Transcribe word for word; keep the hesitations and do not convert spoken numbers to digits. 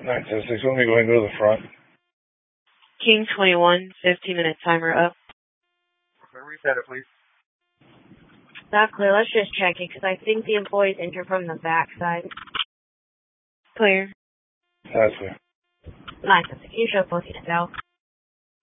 nine ten six, let me go ahead and go to the front. King twenty-one, fifteen minute timer up. Reset it, please. Not clear. Let's just check it, because I think the employees enter from the back side. Clear. That's clear. Nice. You show both yourself.